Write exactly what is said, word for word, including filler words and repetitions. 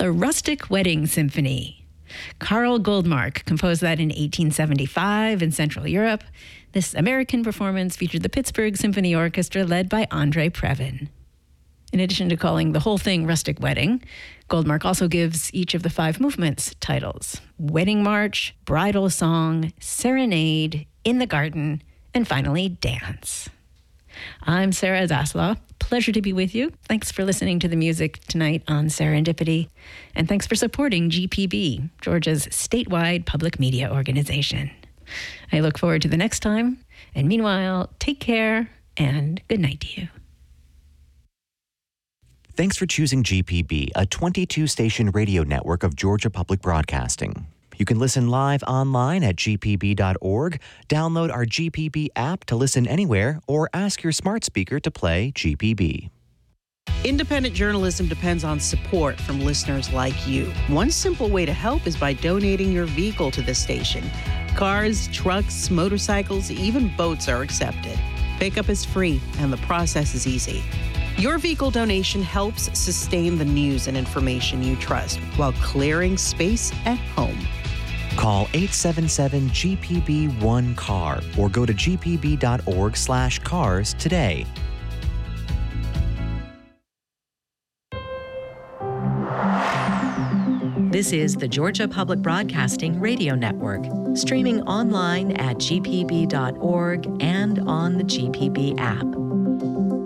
The Rustic Wedding Symphony. Karl Goldmark composed that in eighteen seventy-five in Central Europe. This American performance featured the Pittsburgh Symphony Orchestra led by Andre Previn. In addition to calling the whole thing Rustic Wedding, Goldmark also gives each of the five movements titles: Wedding March, Bridal Song, Serenade, In the Garden, and finally, Dance. I'm Sarah Zaslaw. Pleasure to be with you. Thanks for listening to the music tonight on Serendipity. And thanks for supporting G P B, Georgia's statewide public media organization. I look forward to the next time. And meanwhile, take care and good night to you. Thanks for choosing G P B, a twenty-two station radio network of Georgia Public Broadcasting. You can listen live online at g p b dot org, download our G P B app to listen anywhere, or ask your smart speaker to play G P B. Independent journalism depends on support from listeners like you. One simple way to help is by donating your vehicle to the station. Cars, trucks, motorcycles, even boats are accepted. Pickup is free, and the process is easy. Your vehicle donation helps sustain the news and information you trust while clearing space at home. Call eight seven seven G P B one C A R or go to g p b dot org slash cars today. This is the Georgia Public Broadcasting Radio Network, streaming online at g p b dot org and on the G P B app.